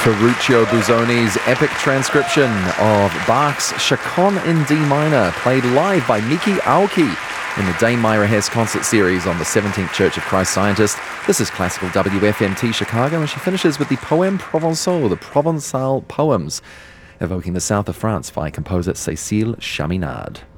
Ferruccio Busoni's epic transcription of Bach's Chaconne in D minor, played live by Miki Aoki in the Dame Myra Hess concert series on the 17th Church of Christ Scientist. This is Classical WFMT Chicago, and she finishes with the Poème Provençal, the Provençal poems, evoking the south of France by composer Cécile Chaminade.